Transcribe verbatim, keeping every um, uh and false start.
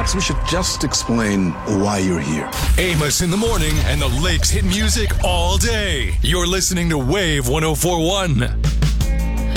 perhaps we should just explain why you're here. Amos in the morning and the Lakes hit music all day. You're listening to Wave one oh four one.